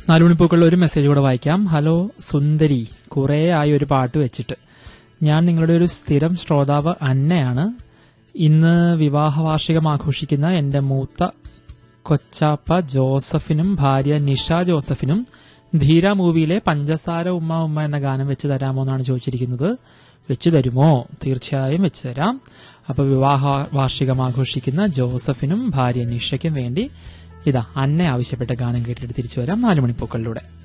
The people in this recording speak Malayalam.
നാലുമണിപ്പൂക്കളിൽ ഒരു മെസ്സേജ് കൂടെ വായിക്കാം. ഹലോ സുന്ദരി, കുറേ ആയി ഒരു പാട്ട് വെച്ചിട്ട്. ഞാൻ നിങ്ങളുടെ ഒരു സ്ഥിരം ശ്രോതാവ് അന്നയാണ്. ഇന്ന് വിവാഹ വാർഷികം ആഘോഷിക്കുന്ന എന്റെ മൂത്ത കൊച്ചാപ്പ ജോസഫിനും ഭാര്യ നിഷ ജോസഫിനും ധീര മൂവിയിലെ പഞ്ചസാര ഉമ്മ ഉമ്മ എന്ന ഗാനം വെച്ച് തരാമോ എന്നാണ് ചോദിച്ചിരിക്കുന്നത്. വെച്ചു തരുമോ? തീർച്ചയായും വെച്ചു തരാം. അപ്പൊ വിവാഹ വാർഷികം ആഘോഷിക്കുന്ന ജോസഫിനും ഭാര്യ നിഷയ്ക്കും വേണ്ടി ഇതാ അന്നെ ആവശ്യപ്പെട്ട ഗാനം കേട്ടിട്ട് തിരിച്ചു വരാം 4 മണിപ്പൂക്കളിലൂടെ.